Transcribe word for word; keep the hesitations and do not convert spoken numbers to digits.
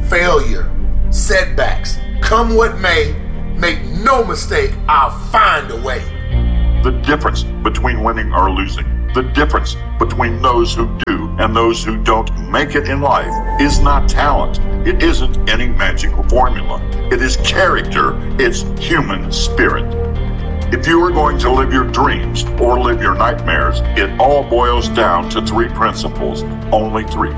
failure, setbacks, come what may, make no mistake, I'll find a way. The difference between winning or losing, the difference between those who do and those who don't make it in life is not talent. It isn't any magical formula. It is character. It's human spirit. If you are going to live your dreams or live your nightmares, it all boils down to three principles, only three.